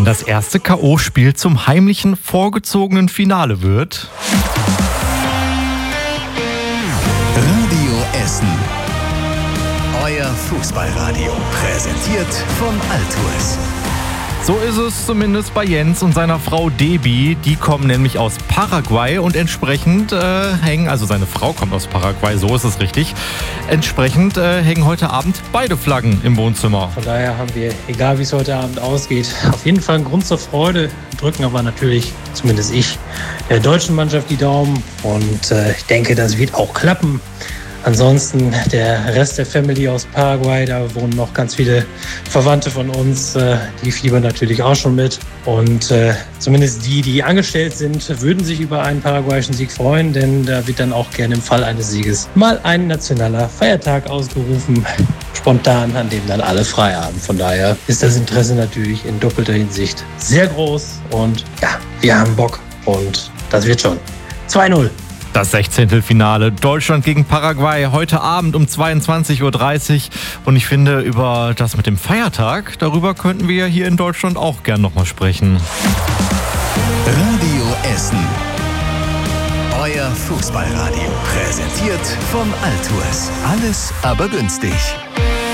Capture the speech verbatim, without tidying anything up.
Wenn das erste K O-Spiel zum heimlichen, vorgezogenen Finale wird. Radio Essen. Euer Fußballradio. Präsentiert von Altours. So ist es zumindest bei Jens und seiner Frau Debbie. Die kommen nämlich aus Paraguay und entsprechend äh, hängen, also seine Frau kommt aus Paraguay, so ist es richtig. Entsprechend äh, hängen heute Abend beide Flaggen im Wohnzimmer. Von daher haben wir, egal wie es heute Abend ausgeht, auf jeden Fall einen Grund zur Freude. Drücken aber natürlich, zumindest ich, der deutschen Mannschaft die Daumen. Und äh, ich denke, das wird auch klappen. Ansonsten der Rest der Family aus Paraguay, da wohnen noch ganz viele Verwandte von uns, äh, die fiebern natürlich auch schon mit. Und äh, zumindest die, die angestellt sind, würden sich über einen paraguayischen Sieg freuen, denn da wird dann auch gerne im Fall eines Sieges mal ein nationaler Feiertag ausgerufen, spontan, an dem dann alle frei haben. Von daher ist das Interesse natürlich in doppelter Hinsicht sehr groß und ja, wir haben Bock und das wird schon. zwei null. Das Sechzehntelfinale Deutschland gegen Paraguay heute Abend um zweiundzwanzig Uhr dreißig. Und ich finde, über das mit dem Feiertag, darüber könnten wir hier in Deutschland auch gern nochmal sprechen. Radio Essen. Euer Fußballradio. Präsentiert von Altours. Alles aber günstig.